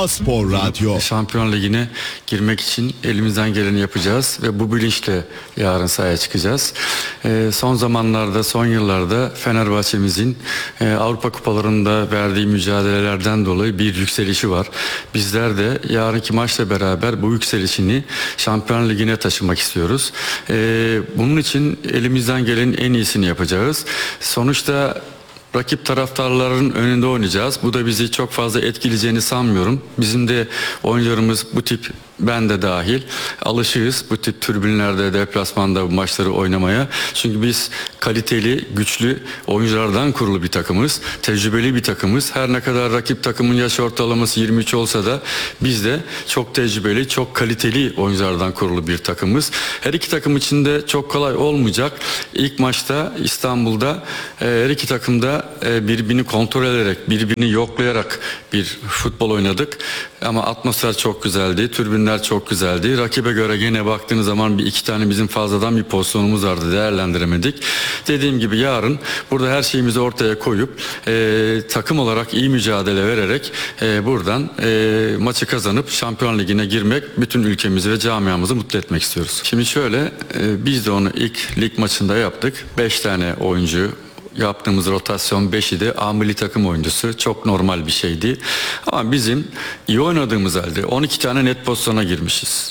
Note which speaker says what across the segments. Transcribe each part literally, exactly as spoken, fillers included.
Speaker 1: Spor Radyo.
Speaker 2: Şampiyon Ligi'ne girmek için elimizden geleni yapacağız ve bu bilinçle yarın sahaya çıkacağız. Ee, son zamanlarda, son yıllarda Fenerbahçe'mizin e, Avrupa Kupalarında verdiği mücadelelerden dolayı bir yükselişi var. Bizler de yarınki maçla beraber bu yükselişini Şampiyon Ligi'ne taşımak istiyoruz. Ee, bunun için elimizden gelenin en iyisini yapacağız. Sonuçta rakip taraftarların önünde oynayacağız. Bu da bizi çok fazla etkileyeceğini sanmıyorum. Bizim de oyuncularımız bu tip, ben de dahil, alışığız bu tip tribünlerde, deplasmanda bu maçları oynamaya. Çünkü biz kaliteli, güçlü oyunculardan kurulu bir takımız. Tecrübeli bir takımız. Her ne kadar rakip takımın yaş ortalaması yirmi üç olsa da biz de çok tecrübeli, çok kaliteli oyunculardan kurulu bir takımız. Her iki takım için de çok kolay olmayacak. İlk maçta İstanbul'da her iki takım da birbirini kontrol ederek, birbirini yoklayarak bir futbol oynadık. Ama atmosfer çok güzeldi, tribünler çok güzeldi. Rakibe göre gene baktığınız zaman bir iki tane bizim fazladan bir pozisyonumuz vardı, değerlendiremedik. Dediğim gibi yarın burada her şeyimizi ortaya koyup e, takım olarak iyi mücadele vererek e, buradan e, maçı kazanıp Şampiyon Ligi'ne girmek, bütün ülkemizi ve camiamızı mutlu etmek istiyoruz. Şimdi şöyle, e, biz de onu ilk lig maçında yaptık. beş tane oyuncu, yaptığımız rotasyon beşi de A milli takım oyuncusu. Çok normal bir şeydi. Ama bizim iyi oynadığımız halde on iki tane net pozisyona girmişiz.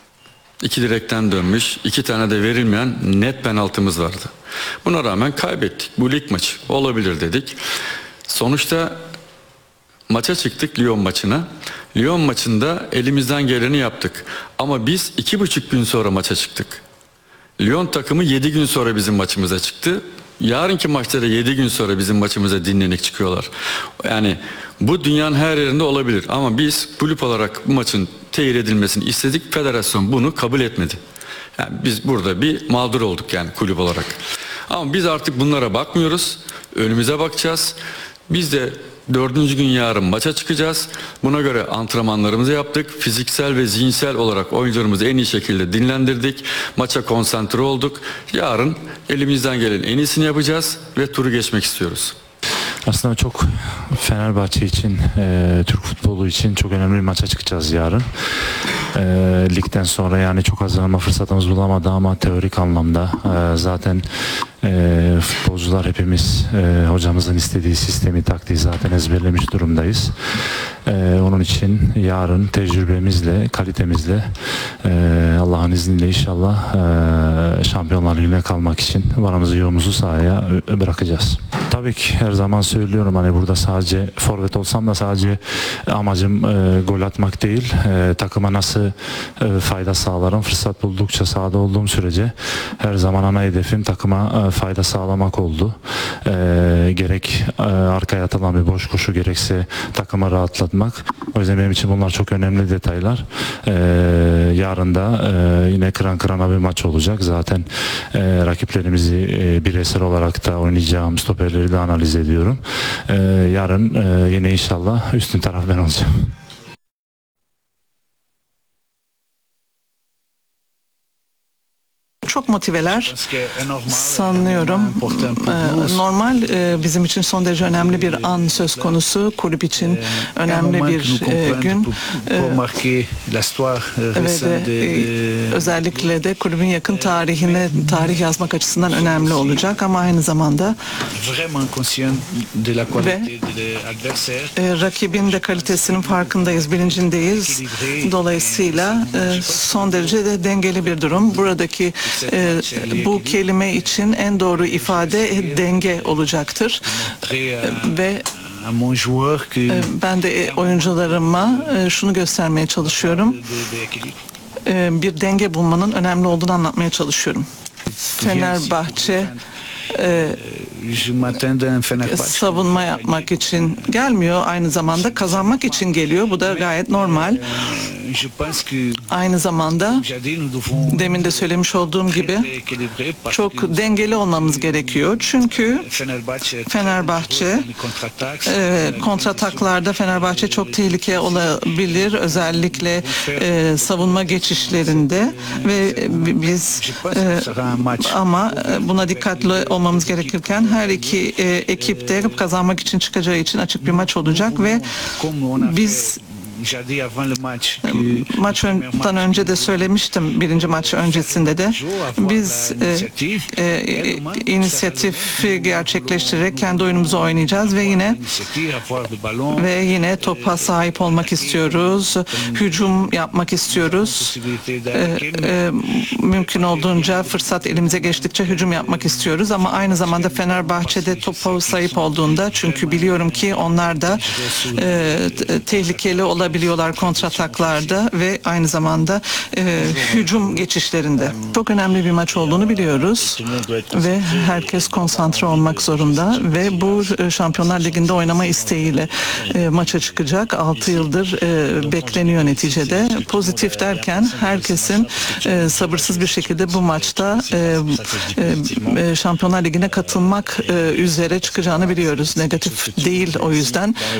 Speaker 2: İki direkten dönmüş, iki tane de verilmeyen net penaltımız vardı. Buna rağmen kaybettik. Bu lig maçı olabilir dedik. Sonuçta maça çıktık, Lyon maçına. Lyon maçında elimizden geleni yaptık. Ama biz iki buçuk gün sonra maça çıktık. Lyon takımı yedi gün sonra bizim maçımıza çıktı. Yarınki maçlara yedi gün sonra bizim maçımıza dinlenek çıkıyorlar. Yani bu dünyanın her yerinde olabilir. Ama biz kulüp olarak bu maçın tehir edilmesini istedik. Federasyon bunu kabul etmedi. Yani biz burada bir mağdur olduk yani kulüp olarak. Ama biz artık bunlara bakmıyoruz. Önümüze bakacağız. Biz de dördüncü gün yarın maça çıkacağız. Buna göre antrenmanlarımızı yaptık. Fiziksel ve zihinsel olarak oyuncularımızı en iyi şekilde dinlendirdik. Maça konsantre olduk. Yarın elimizden gelen en iyisini yapacağız ve turu geçmek istiyoruz.
Speaker 3: Aslında çok Fenerbahçe için, e, Türk futbolu için çok önemli bir maça çıkacağız yarın. E, ligden sonra yani çok hazırlanma fırsatımız bulamadı ama teorik anlamda e, zaten e, futbolcular hepimiz e, hocamızın istediği sistemi, taktiği zaten ezberlemiş durumdayız. E, onun için yarın tecrübemizle, kalitemizle e, Allah'ın izniyle inşallah e, Şampiyonlar Ligi'ne kalmak için varımızı yoğumuzu sahaya bırakacağız. Tabii ki her zaman söylüyorum, hani burada sadece forvet olsam da sadece amacım e, gol atmak değil, e, takıma nasıl e, fayda sağlarım, fırsat buldukça sahada olduğum sürece her zaman ana hedefim takıma e, fayda sağlamak oldu. E, gerek e, arkaya atılan bir boş koşu, gerekse takıma rahatlatmak. O yüzden benim için bunlar çok önemli detaylar. E, yarın da e, yine kıran kırana bir maç olacak. Zaten e, rakiplerimizi e, bireysel olarak da oynayacağım stoperleri de analiz ediyorum. Ee, yarın e, yine inşallah üstün taraf ben olacağım.
Speaker 4: Çok motiveler sanıyorum. Ee, normal, e, bizim için son derece önemli bir an söz konusu. Kulüp için önemli bir e, gün. Ee, ve de, e, özellikle de kulübün yakın tarihine tarih yazmak açısından önemli olacak ama aynı zamanda ve e, rakibin de kalitesinin farkındayız, bilincindeyiz. Dolayısıyla e, son derece de dengeli bir durum. Buradaki Ee, bu kelime için en doğru ifade e, denge olacaktır. Ee, ve e, ben de oyuncularıma e, şunu göstermeye çalışıyorum. Ee, bir denge bulmanın önemli olduğunu anlatmaya çalışıyorum. Fenerbahçe e, savunma yapmak için gelmiyor, aynı zamanda kazanmak için geliyor. Bu da gayet normal. Aynı zamanda demin de söylemiş olduğum gibi çok dengeli olmamız gerekiyor. Çünkü Fenerbahçe e, kontrataklarda Fenerbahçe çok tehlike olabilir. Özellikle e, savunma geçişlerinde ve biz e, ama buna dikkatli olmamız gerekirken her iki e, ekip de kazanmak için çıkacağı için açık bir maç olacak ve biz Maçtan önce de söylemiştim, birinci maç öncesinde de biz e, e, inisiyatifi gerçekleştirerek kendi oyunumuzu oynayacağız ve yine ve yine topa sahip olmak istiyoruz, hücum yapmak istiyoruz. E, e, mümkün olduğunca fırsat elimize geçtikçe hücum yapmak istiyoruz ama aynı zamanda Fenerbahçe'de topa sahip olduğunda, çünkü biliyorum ki onlar da e, tehlikeli olabiliyorlar kontrataklarda ve aynı zamanda e, hücum geçişlerinde. Çok önemli bir maç olduğunu biliyoruz ve herkes konsantre olmak zorunda ve bu e, Şampiyonlar Ligi'nde oynama isteğiyle e, maça çıkacak. altı yıldır e, bekleniyor neticede. Pozitif derken herkesin e, sabırsız bir şekilde bu maçta e, e, Şampiyonlar Ligi'ne katılmak e, üzere çıkacağını biliyoruz. Negatif değil o yüzden.